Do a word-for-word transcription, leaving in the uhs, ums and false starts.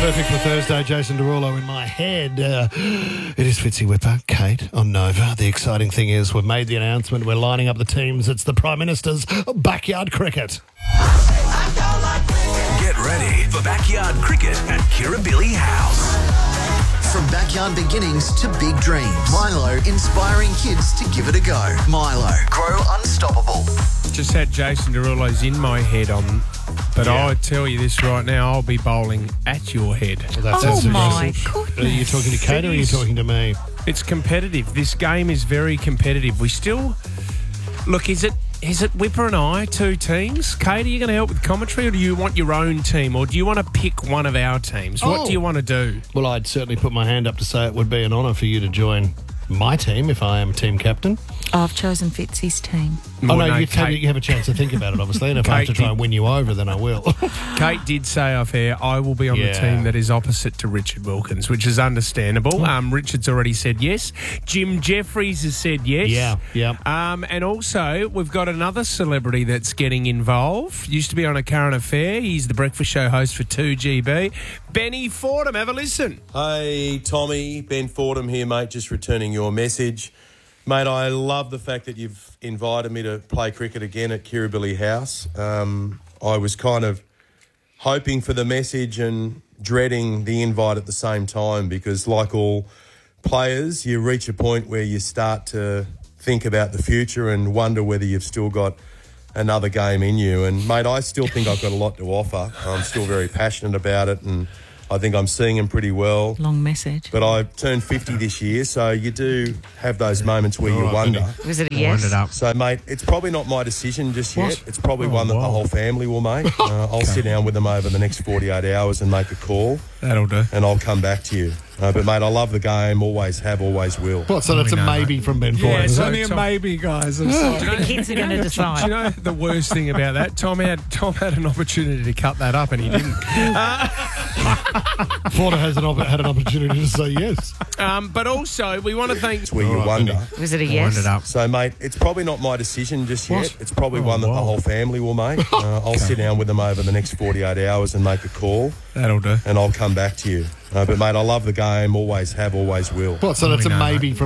Perfect for Thursday. Jason Derulo in my head. Uh, it is Fitzy Whipper, Kate on Nova. The exciting thing is we've made the announcement. We're lining up the teams. It's the Prime Minister's backyard cricket. Get ready for backyard cricket at Kirribilli House. From backyard beginnings to big dreams, Milo inspiring kids to give it a go. Milo, grow unstoppable. Just had Jason Derulo's in my head on, but Yeah. I tell you this right now, I'll be bowling at your head. Well, that Oh, sounds my aggressive. goodness. Are you talking to Kate or are you talking to me? It's competitive. This game is very competitive. We still look. Is it is it Whipper and I two teams? Kate, are you going to help with commentary, or do you want your own team, or do you want to pick one of our teams? What Oh. do you want to do? Well, I'd certainly put my hand up to say it would be an honour for you to join my team if I am team captain. I've chosen Fitzy's team. Oh, Well, no, you, Kate, take, you have a chance to think about it, obviously, and if I have Kate to try did- and win you over, then I will. Kate did say off air, I will be on the Yeah. team that is opposite to Richard Wilkins, which is understandable. Um, Richard's already said yes. Jim Jeffries has said yes. Yeah, yeah. Um, and also, we've got another celebrity that's getting involved. Used to be on A Current Affair. He's the breakfast show host for two G B. Benny Fordham, have a listen. Hey, Tommy, Ben Fordham here, mate, just returning your message. Mate, I love the fact that you've invited me to play cricket again at Kirribilli House. Um, I was kind of hoping for the message and dreading the invite at the same time because, like all players, you reach a point where you start to think about the future and wonder whether you've still got another game in you. And, mate, I still think I've got a lot to offer. I'm still very passionate about it and I think I'm seeing him pretty well. Long message. But I turned fifty this year, so you do have those moments where you right, wonder. Benny. Was it a yes? Wind it up. So, mate, it's probably not my decision just yet. What? It's probably Oh, one that wow. the whole family will make. Uh, I'll sit down with them over the next forty-eight hours and make a call, That'll do. and I'll come back to you. Uh, but, mate, I love the game, always have, always will. What, so that's a know, maybe from Ben Fordham? Yeah, is so it? only a maybe, guys. I'm sorry. The kids are going to Do decide. you know the worst thing about that? Tom had Tom had an opportunity to cut that up and he didn't. Fordham has an op- had an opportunity to say yes. Um, but also, we want to thank. It's where you All right, wonder. Benny. Was it a Wind yes? it up. So, mate, it's probably not my decision just yet. What? It's probably Oh, one that wow. the whole family will make. Uh, I'll sit down with them over the next forty-eight hours and make a call, That'll do. and I'll come back to you. Uh, but, mate, I love the game, always have, always will. What, so that's a We know, maybe mate. from